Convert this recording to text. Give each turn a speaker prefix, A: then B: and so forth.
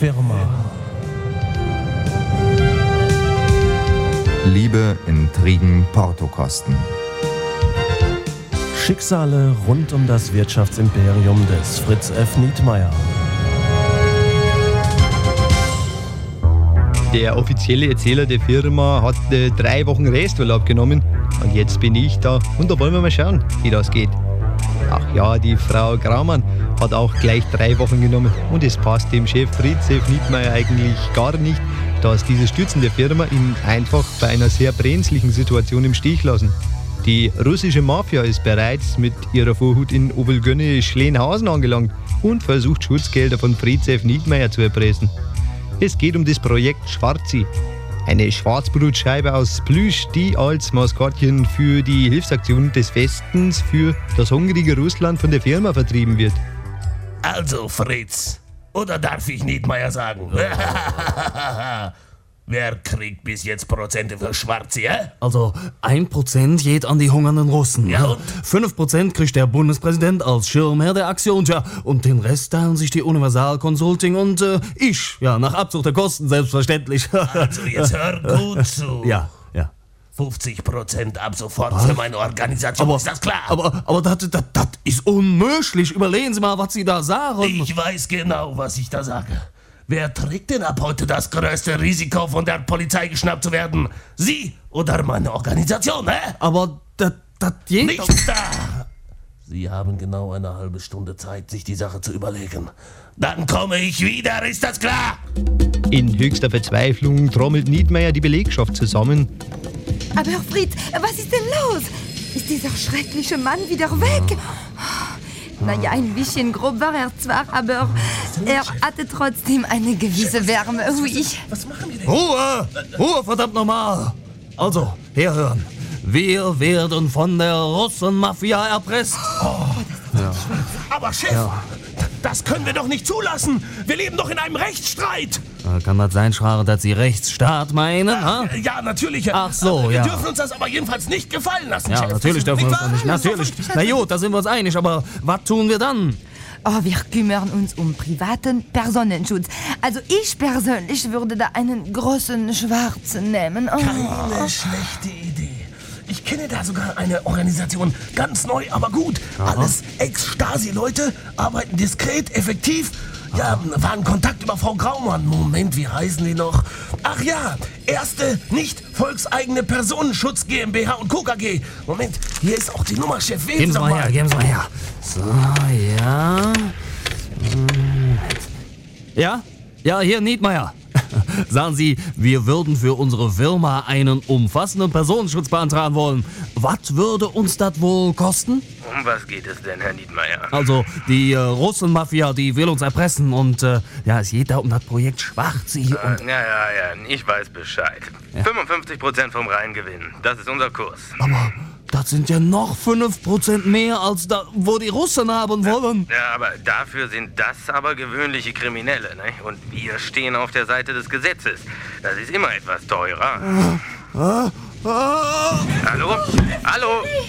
A: Firma.
B: Liebe, Intrigen, Portokosten.
A: Schicksale rund um das Wirtschaftsimperium des Fritz F. Nietmeyer.
C: Der offizielle Erzähler der Firma hat 3 Wochen Resturlaub genommen und jetzt bin ich da und da wollen wir mal schauen, wie das geht. Ach ja, die Frau Graumann hat auch gleich 3 Wochen genommen und es passt dem Chef Fritz F. Nietmeyer eigentlich gar nicht, dass dieses Stürzen der Firma ihn einfach bei einer sehr brenzlichen Situation im Stich lassen. Die russische Mafia ist bereits mit ihrer Vorhut in Obelgönne-Schlenhausen angelangt und versucht Schutzgelder von Fritz F. Nietmeyer zu erpressen. Es geht um das Projekt Schwarzi, eine Schwarzbrotscheibe aus Plüsch, die als Maskottchen für die Hilfsaktion des Westens für das hungrige Russland von der Firma vertrieben wird.
D: Also Fritz, oder darf ich Nietmeyer sagen? Wer kriegt bis jetzt Prozente für Schwarzi, hä?
E: Also 1% geht an die hungernden Russen.
D: Ja, und?
E: 5% kriegt der Bundespräsident als Schirmherr der Aktion. Ja, und den Rest teilen sich die Universal Consulting und ich. Ja, nach Abzug der Kosten, selbstverständlich.
D: Also jetzt hör gut zu.
E: Ja.
D: 50% ab sofort für meine Organisation, ist das klar?
E: Aber das ist unmöglich. Überlegen Sie mal, was Sie da sagen.
D: Ich weiß genau, was ich da sage. Wer trägt denn ab heute das größte Risiko, von der Polizei geschnappt zu werden? Sie oder meine Organisation, hä?
E: Aber das geht
D: Nicht da! Sie haben genau eine halbe Stunde Zeit, sich die Sache zu überlegen. Dann komme ich wieder, ist das klar?
C: In höchster Verzweiflung trommelt Nietmeyer die Belegschaft zusammen.
F: Aber Herr Fritz, was ist denn los? Ist dieser schreckliche Mann wieder weg? Naja, ein bisschen grob war er zwar, aber er hatte trotzdem eine gewisse Wärme.
D: Was machen wir denn?
E: Ruhe, verdammt nochmal. Also, herhören. Wir werden von der Russenmafia erpresst.
D: Aber Chef, das können wir doch nicht zulassen. Wir leben doch in einem Rechtsstreit.
E: Kann das sein, Schrader, dass Sie Rechtsstaat meinen?
D: Ja, natürlich.
E: Ach so,
D: wir dürfen uns das aber jedenfalls nicht gefallen lassen,
E: Ja,
D: Chef.
E: natürlich dürfen wir uns das nicht.
D: wahr?
E: Natürlich. Na gut, da sind wir uns einig, aber was tun wir dann?
F: Oh, wir kümmern uns um privaten Personenschutz. Also ich persönlich würde da einen großen Schwarzen nehmen.
D: Keine schlechte Idee. Ich kenne da sogar eine Organisation, ganz neu, aber gut. Alles Ex-Stasi-Leute, arbeiten diskret, effektiv. Ja, waren Kontakt über Frau Graumann. Moment, wie heißen die noch? Ach ja, erste nicht volkseigene Personenschutz GmbH und Co. KG. Moment, hier ist auch die Nummer, Chef. Wählen
E: Geben
D: Sie
E: Sie
D: doch
E: mal her. So, ja. Ja, hier, Nietmeyer. Sagen Sie, wir würden für unsere Firma einen umfassenden Personenschutz beantragen wollen. Was würde uns das wohl kosten?
G: Um was geht es denn, Herr Nietmeyer?
E: Also, die Russenmafia, die will uns erpressen und es geht da um das Projekt Schwarzi und...
G: Ja, ich weiß Bescheid. 55% vom Reingewinn, das ist unser Kurs.
E: Aber das sind ja noch 5% mehr als da, wo die Russen haben wollen.
G: Ja, aber dafür sind das aber gewöhnliche Kriminelle, ne? Und wir stehen auf der Seite des Gesetzes. Das ist immer etwas teurer. Hallo?